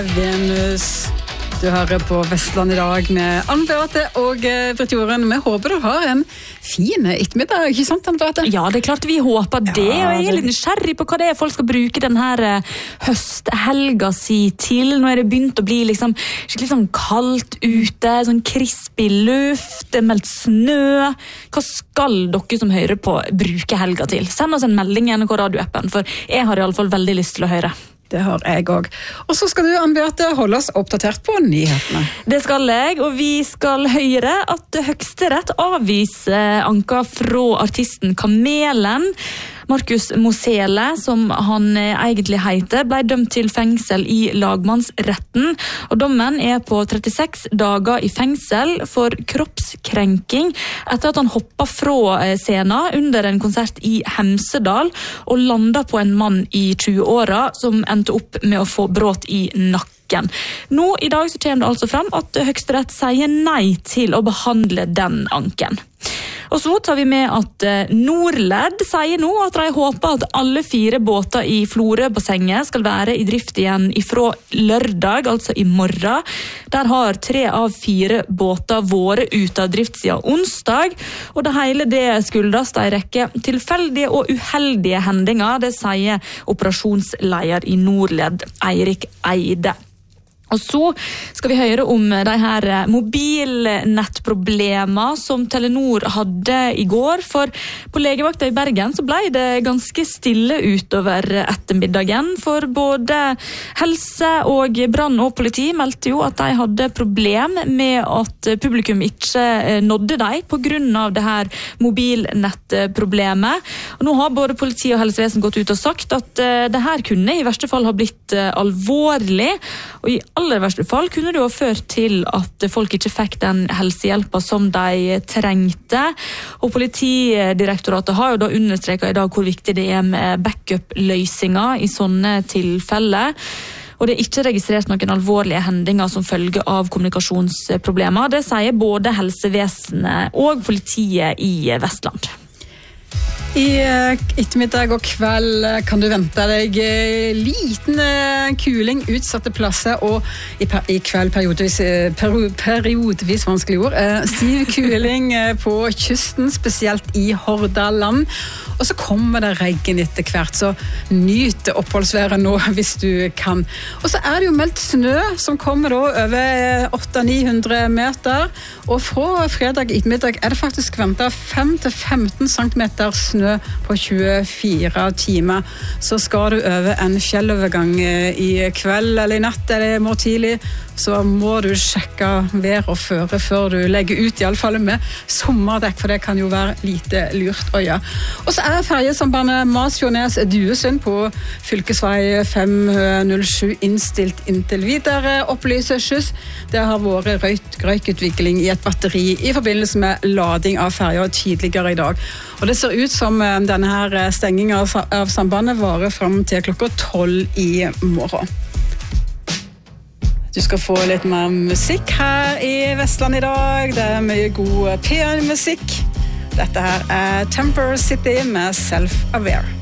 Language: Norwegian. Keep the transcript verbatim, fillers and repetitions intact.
Venus, du hører på Vestland i dag med Anne Beate og Britt Jorunn. Vi håper du har en fin ettermiddag, ikke sant, Anne Beate? Ja, det er klart vi håper det, ja, og jeg er litt nysgjerrig på hva det er folk skal bruke denne høsthelga si til. Nå er det begynt å bli liksom, skikkelig sånn kaldt ute, sånn krispig luft, det er meldt snø. Hva skal dere som hører på bruke helga til? Send oss en melding i N R K radioappen, for jeg har i alle fall veldig lyst til å høre. Det har jeg også. Og så skal du, Anne Beate, holde oss oppdatert på nyhetene. Det skal jeg, og vi skal høre at Høyesterett avviser anka fra artisten Kamelen. Markus Mosele, som han egentlig heter, ble dømt til fengsel i lagmannsretten, og dommen er på trettiseks dager i fengsel for kroppskrenking etter at han hoppet fra scenen under en konsert i Hemsedal og landet på en mann i tjue-åra som endte opp med å få bråt i nakken. Nå i dag så kommer det altså frem at Høyesterett sier nei til å behandle den anken. Og så tar vi med at Norled sier nå at de håper at alle fire båter i Florø-bassenget skal være i drift igjen ifra lørdag, altså i morgen. Der har tre av fire båter vært ute av drift siden onsdag, og det hele det skyldes en rekke tilfeldige og uheldige hendinger, det sier operasjonsleder i Norled, Eirik Eide. Og så skal vi høre om de her mobilnettproblemer som Telenor hadde i går, for på legevakta i Bergen så ble det ganske stille utover ettermiddagen, for både helse og brann og politi meldte jo at de hadde problem med at publikum ikke nådde dem på grunn av det her mobilnettproblemet. Og nå har både politi og helsevesen gått ut og sagt at det her kunne i verste fall ha blitt alvorlig, og i aller verste fall kunne det jo ført til at folk ikke fikk den helsehjelpa som de trengte. Og Politidirektoratet har jo da understreket i dag hvor viktig det er med backup-løsninger i sånne tilfeller. Og det er ikke registrert noen alvorlige hendinger som følge av kommunikasjonsproblemer. Det sier både helsevesenet og politiet i Vestland. I ettermiddag og kveld kan du vente deg liten kuling utsatte plasser, og i, per, i kveld periodvis, per, periodvis vanskelig ord, stiv kuling på kysten, spesielt i Hordaland. Og så kommer det regn etter hvert, så nyt oppholdsværet nå hvis du kan. Og så er det jo meldt snø som kommer da over åtte til ni hundre meter, og fra fredag ettermiddag er det faktisk ventet fem til femten centimeter snø på tjuefire timer. Så skal du over en fjellovergang i kveld eller i natt eller i morgen tidlig, så må du sjekke vær og føre før du legger ut, i alle fall med sommerdekk, for det kan jo være lite lurt å gjøre. Og så er ferjesambandet Masfjordnes-Duesund på fylkesvei fem null sju innstilt inntil videre opplyser skyss. Det har vært røyk, røykutvikling i et batteri i forbindelse med lading av ferjer tidligere i dag. Og det ser ut som denne her stengingen av sambandet varer frem til klokka tolv i morgen. Du skal få litt mer musikk her i Vestland i dag. Det er mye god pianomusikk. Dette her er Temper City med Self-Aware.